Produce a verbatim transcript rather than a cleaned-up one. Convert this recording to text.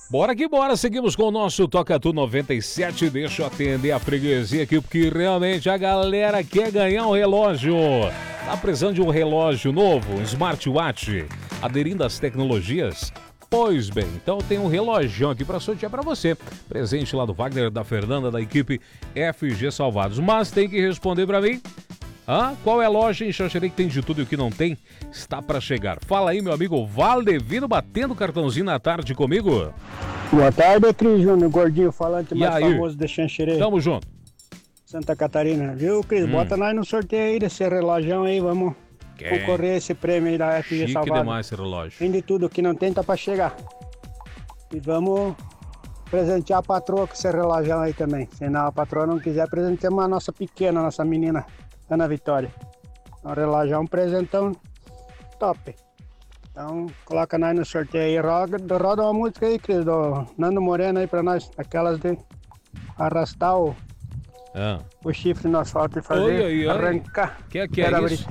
Bora que bora, seguimos com o nosso Toca Tu noventa e sete. Deixa eu atender a freguesia aqui, porque realmente a galera quer ganhar um relógio. Tá precisando de um relógio novo, um smartwatch, aderindo às tecnologias? Pois bem, então tem um relógio aqui para sortear para você. Presente lá do Wagner, da Fernanda, da equipe F G Salvados. Mas tem que responder para mim. Ah, qual é a loja em Xanxerê que tem de tudo e o que não tem? Está para chegar. Fala aí, meu amigo Valdevino, batendo cartãozinho na tarde comigo. Boa tarde, Cris Júnior, gordinho falante E mais aí? famoso de Xanxerê, Tamo junto. Santa Catarina. Viu, Cris? Hum. Bota nós no sorteio aí desse relógio aí, vamos Quem? concorrer a esse prêmio aí da F G Chique Salvado. demais esse relógio. Tem de tudo, o que não tem tá para chegar. E vamos presentear a patroa com esse relógio aí também. Se não, a patroa não quiser, presenteamos a nossa pequena, a nossa menina Ana Vitória. O relógio é um presentão top. Então, coloca nós no sorteio aí. Roda, roda uma música aí, Cris, do Nando Moreno aí pra nós. Aquelas de arrastar o, Ah. o chifre no asfalto e fazer Oi, oi, oi. arrancar. Que é que é Quero isso? abrir.